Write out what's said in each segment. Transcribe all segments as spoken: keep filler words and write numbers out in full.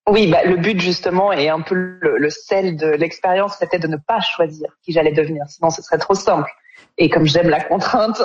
Oui, bah, le but justement et un peu le, le sel de l'expérience, c'était de ne pas choisir qui j'allais devenir, sinon ce serait trop simple. Et comme j'aime la contrainte,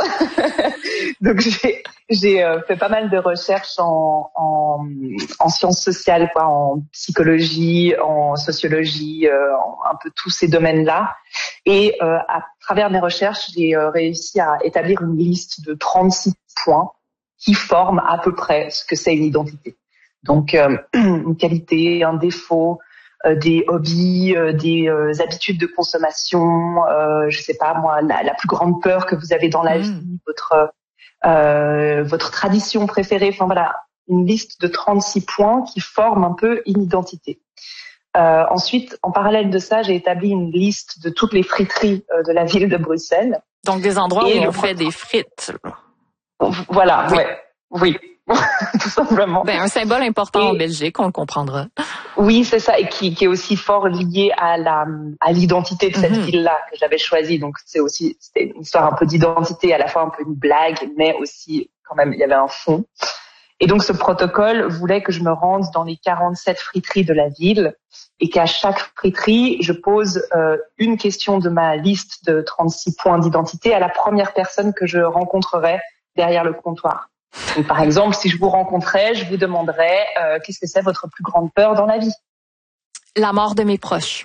donc j'ai, j'ai euh, fait pas mal de recherches en, en, en sciences sociales, quoi, en psychologie, en sociologie, euh, en un peu tous ces domaines-là. Et euh, à travers mes recherches, j'ai euh, réussi à établir une liste de trente-six points qui forment à peu près ce que c'est une identité. Donc, euh, une qualité, un défaut, euh, des hobbies, euh, des euh, habitudes de consommation, euh, je sais pas moi, la, la plus grande peur que vous avez dans la mmh. vie, votre euh, votre tradition préférée. Enfin voilà, une liste de trente-six points qui forment un peu une identité. Euh, ensuite, en parallèle de ça, j'ai établi une liste de toutes les friteries euh, de la ville de Bruxelles. Donc des endroits Et où on fait des frites. Voilà, oui. ouais, oui. Tout simplement. Ben, un symbole important et, en Belgique, on le comprendra. Oui, c'est ça, et qui, qui est aussi fort lié à la à l'identité de cette mm-hmm. ville-là que j'avais choisie. Donc c'est aussi c'était une histoire un peu d'identité, à la fois un peu une blague, mais aussi quand même il y avait un fond. Et donc ce protocole voulait que je me rende dans les quarante-sept friteries de la ville et qu'à chaque friterie je pose euh, une question de ma liste de trente-six points d'identité à la première personne que je rencontrerais derrière le comptoir. Donc, par exemple, si je vous rencontrais, je vous demanderais euh, qu'est-ce que c'est votre plus grande peur dans la vie ? La mort de mes proches.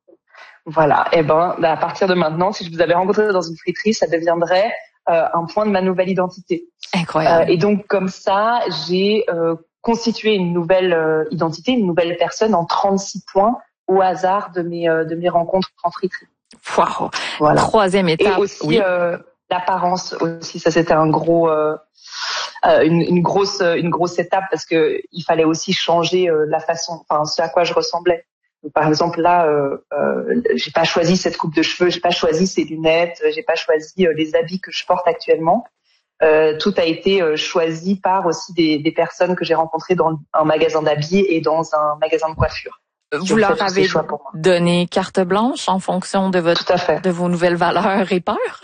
Voilà. Et ben, à partir de maintenant, si je vous avais rencontré dans une friterie, ça deviendrait euh, un point de ma nouvelle identité. Incroyable. Euh, et donc, comme ça, j'ai euh, constitué une nouvelle euh, identité, une nouvelle personne en trente-six points au hasard de mes euh, de mes rencontres en friterie. Waouh. Voilà. Troisième étape. Et aussi oui. euh, l'apparence aussi. Ça, c'était un gros. Euh, Euh, une, une grosse une grosse étape parce que il fallait aussi changer euh, la façon, enfin ce à quoi je ressemblais. Donc, par exemple là, euh, euh, j'ai pas choisi cette coupe de cheveux, j'ai pas choisi ces lunettes, j'ai pas choisi euh, les habits que je porte actuellement. Euh, tout a été euh, choisi par aussi des, des personnes que j'ai rencontrées dans un magasin d'habits et dans un magasin de coiffure. Vous leur avez donné carte blanche en fonction de votre Tout à fait. de vos nouvelles valeurs et peurs?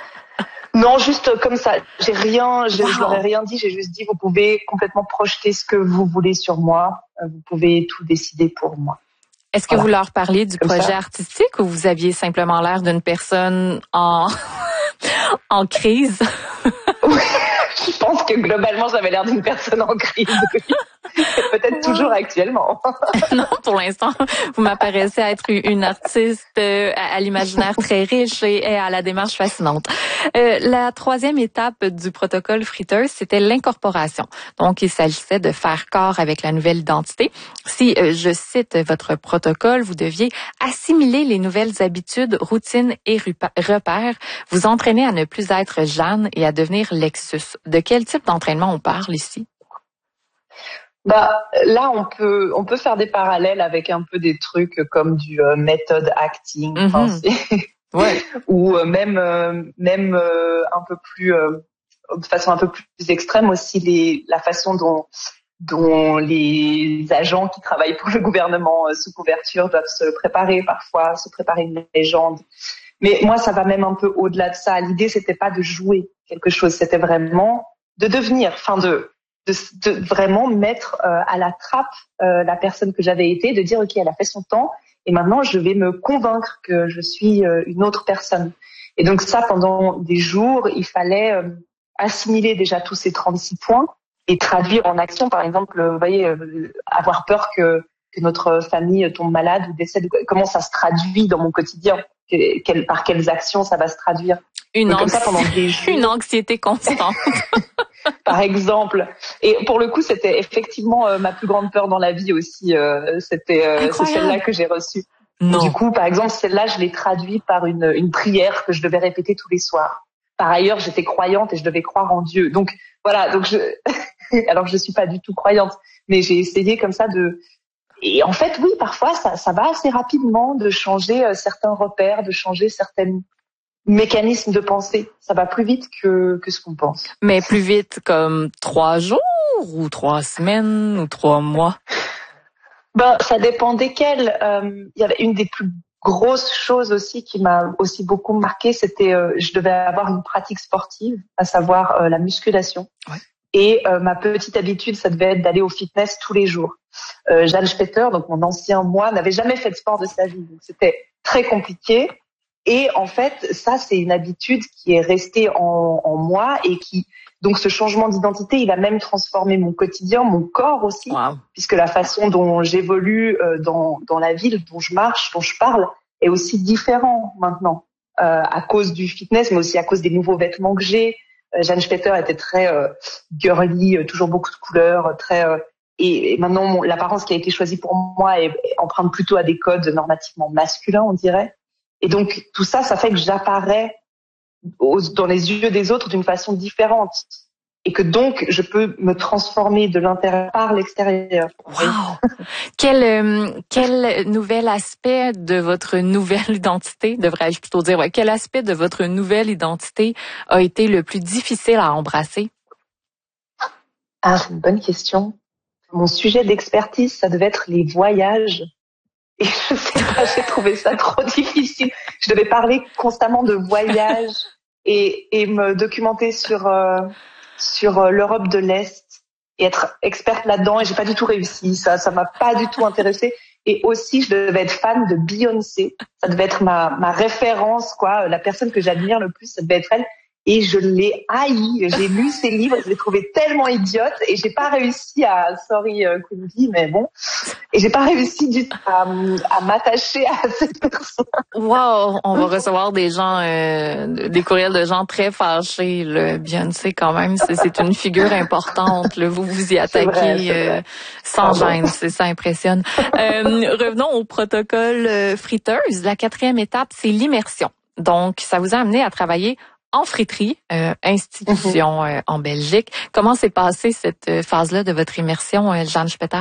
Non, juste comme ça. J'ai rien, je, wow. je leur ai rien dit. J'ai juste dit, vous pouvez complètement projeter ce que vous voulez sur moi. Vous pouvez tout décider pour moi. Est-ce que voilà. vous leur parliez du comme projet ça. artistique ou vous aviez simplement l'air d'une personne en en crise? Oui, je pense que globalement, j'avais l'air d'une personne en crise. Peut-être toujours actuellement. Non, pour l'instant, vous m'apparaissez être une artiste à l'imaginaire très riche et à la démarche fascinante. Euh, la troisième étape du protocole Fritters, c'était l'incorporation. Donc, il s'agissait de faire corps avec la nouvelle identité. Si, euh, je cite votre protocole, vous deviez assimiler les nouvelles habitudes, routines et repères, vous entraîner à ne plus être Jeanne et à devenir Lexus. De quel type d'entraînement on parle ici? Bah là on peut on peut faire des parallèles avec un peu des trucs comme du euh, method acting, mm-hmm. enfin, ouais. ou euh, même euh, même euh, un peu plus euh, de façon un peu plus extrême aussi les la façon dont dont les agents qui travaillent pour le gouvernement euh, sous couverture doivent se préparer parfois, se préparer une légende. Mais moi ça va même un peu au-delà de ça. L'idée c'était pas de jouer quelque chose, c'était vraiment de devenir, enfin de De, de vraiment mettre euh, à la trappe euh, la personne que j'avais été, de dire ok, elle a fait son temps et maintenant je vais me convaincre que je suis euh, une autre personne. Et donc ça, pendant des jours, il fallait euh, assimiler déjà tous ces trente-six points et traduire en action. Par exemple, vous voyez, euh, avoir peur que, que notre famille tombe malade ou décède. Comment ça se traduit dans mon quotidien? Que, quel, par quelles actions ça va se traduire? Une, anxi- ça, pendant des jours, une anxiété constante. Par exemple. Et pour le coup, c'était effectivement euh, ma plus grande peur dans la vie aussi. Euh, c'était euh, c'est celle-là que j'ai reçue. Non. Du coup, par exemple, celle-là, je l'ai traduite par une, une prière que je devais répéter tous les soirs. Par ailleurs, j'étais croyante et je devais croire en Dieu. Donc voilà. Donc je, alors que je suis pas du tout croyante, mais j'ai essayé comme ça de. Et en fait, oui, parfois, ça, ça va assez rapidement de changer euh, certains repères, de changer certaines mécanismes de pensée. Ça va plus vite que, que ce qu'on pense. Mais plus vite comme trois jours ou trois semaines ou trois mois? Ben, ça dépend desquels. Euh, il y avait une des plus grosses choses aussi qui m'a aussi beaucoup marquée, c'était euh, je devais avoir une pratique sportive, à savoir euh, la musculation. Ouais. Et euh, ma petite habitude, ça devait être d'aller au fitness tous les jours. Euh, Jeanne Spetter, donc mon ancien moi, n'avait jamais fait de sport de sa vie, donc c'était très compliqué. Et en fait, ça, c'est une habitude qui est restée en, en moi et qui, donc ce changement d'identité, il a même transformé mon quotidien, mon corps aussi, wow. puisque la façon dont j'évolue euh, dans, dans la ville, dont je marche, dont je parle, est aussi différent maintenant, euh, à cause du fitness, mais aussi à cause des nouveaux vêtements que j'ai. Euh, Jeanne Spetter était très euh, girly, euh, toujours beaucoup de couleurs, très... Euh, et, et maintenant, mon, l'apparence qui a été choisie pour moi est, est emprunte plutôt à des codes normativement masculins, on dirait. Et donc, tout ça, ça fait que j'apparais aux, dans les yeux des autres d'une façon différente. Et que donc, je peux me transformer de l'intérieur par l'extérieur. Wow! Quel, euh, quel nouvel aspect de votre nouvelle identité, devrais-je plutôt dire, ouais, quel aspect de votre nouvelle identité a été le plus difficile à embrasser? Ah, c'est une bonne question. Mon sujet d'expertise, ça devait être les voyages. Et je sais pas, j'ai trouvé ça trop difficile. Je devais parler constamment de voyage et, et me documenter sur euh, sur euh, l'Europe de l'Est et être experte là-dedans. Et j'ai pas du tout réussi. Ça, ça m'a pas du tout intéressée. Et aussi, je devais être fan de Beyoncé. Ça devait être ma ma référence, quoi. La personne que j'admire le plus, ça devait être elle. Et je l'ai haï. J'ai lu ses livres, je l'ai trouvé tellement idiote et j'ai pas réussi à, sorry euh, Kundi, mais bon, et j'ai pas réussi du tout à, à m'attacher à cette personne. Wow, on va recevoir des gens, euh, des courriels de gens très fâchés. Le Beyoncé, quand même, c'est, c'est une figure importante. Là, vous vous y attaquez vrai, euh, sans Pardon. gêne, c'est ça impressionne. Euh, revenons au protocole euh, friteuse. La quatrième étape, c'est l'immersion. Donc, ça vous a amené à travailler en friterie, euh, institution euh, en Belgique. Comment s'est passée cette phase-là de votre immersion, euh, Jeanne Spetter?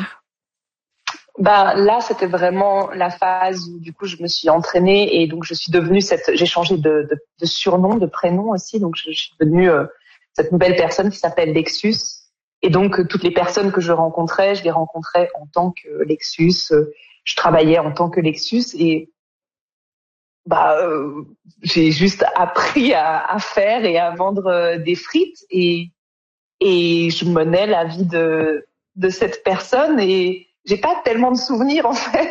Bah là, c'était vraiment la phase où du coup je me suis entraînée et donc je suis devenue cette. J'ai changé de, de, de surnom, de prénom aussi, donc je, je suis devenue euh, cette nouvelle personne qui s'appelle Lexus. Et donc euh, toutes les personnes que je rencontrais, je les rencontrais en tant que Lexus. Euh, je travaillais en tant que Lexus et bah euh, j'ai juste appris à, à faire et à vendre euh, des frites et et je menais la vie de de cette personne et j'ai pas tellement de souvenirs en fait.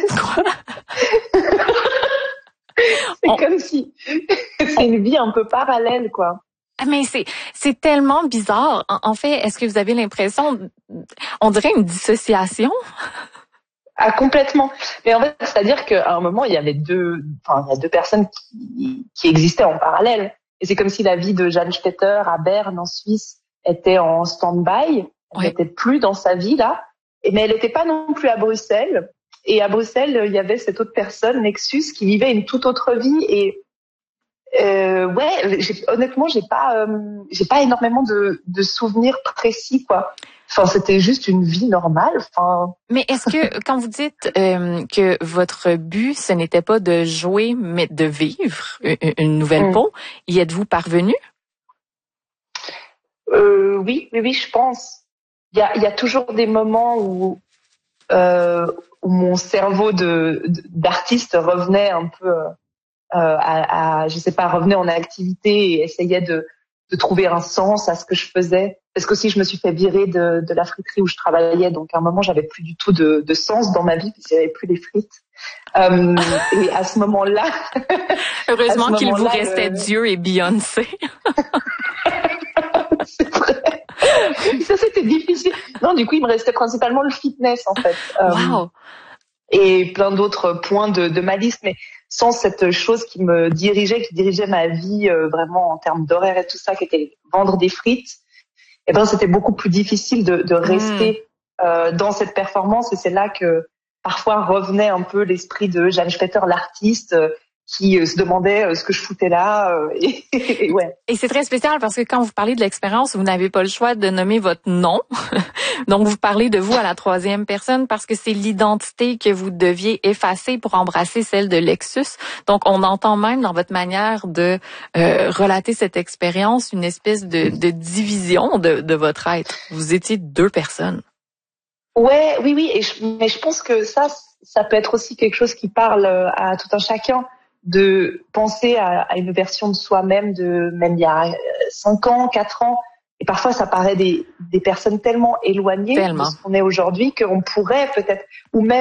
C'est on... comme si c'est une vie un peu parallèle quoi. Mais c'est c'est tellement bizarre. En, en fait, est-ce que vous avez l'impression, on dirait une dissociation? Ah, complètement. Mais en fait, c'est-à-dire qu'à un moment, il y avait deux, enfin, il y a deux personnes qui, qui existaient en parallèle. Et c'est comme si la vie de Jeanne Spetter à Berne, en Suisse, était en stand-by. Elle oui. n'était plus dans sa vie, là. Et, mais elle n'était pas non plus à Bruxelles. Et à Bruxelles, il y avait cette autre personne, Nexus, qui vivait une toute autre vie. Et, euh, ouais, j'ai, honnêtement, j'ai pas, euh, j'ai pas énormément de, de souvenirs précis, quoi. Enfin, c'était juste une vie normale. Enfin. Mais est-ce que, quand vous dites euh, que votre but, ce n'était pas de jouer, mais de vivre une, une nouvelle mmh. peau, y êtes-vous parvenu? euh, Oui, oui, oui, je pense. Il y a, il y a toujours des moments où, euh, où mon cerveau de, de d'artiste revenait un peu euh, à, à, je sais pas, revenait en activité et essayait de de trouver un sens à ce que je faisais. Parce que aussi, je me suis fait virer de, de la friterie où je travaillais. Donc, à un moment, j'avais plus du tout de, de sens dans ma vie puisqu'il n'y avait plus les frites. Euh, et à ce moment-là... Heureusement ce qu'il moment-là, vous restait le... Dieu et Beyoncé. C'est vrai. Ça, c'était difficile. Non, du coup, il me restait principalement le fitness, en fait. Wow. Euh, et plein d'autres points de, de ma liste. Mais sans cette chose qui me dirigeait, qui dirigeait ma vie euh, vraiment en termes d'horaire et tout ça, qui était vendre des frites, eh ben c'était beaucoup plus difficile de, de rester mmh. euh, dans cette performance. Et c'est là que parfois revenait un peu l'esprit de Jeanne Spetter, l'artiste, euh, qui euh, se demandait euh, ce que je foutais là. Euh, et, et, ouais. Et c'est très spécial parce que quand vous parlez de l'expérience, vous n'avez pas le choix de nommer votre nom. Donc, vous parlez de vous à la troisième personne parce que c'est l'identité que vous deviez effacer pour embrasser celle de Lexus. Donc, on entend même dans votre manière de euh, relater cette expérience une espèce de, de division de, de votre être. Vous étiez deux personnes. Ouais, oui, oui. Et je, mais je pense que ça, ça peut être aussi quelque chose qui parle à tout un chacun, de penser à, à une version de soi-même de même il y a cinq ans, quatre ans, et parfois ça paraît des, des personnes tellement éloignées tellement. de ce qu'on est aujourd'hui qu'on pourrait peut-être, ou même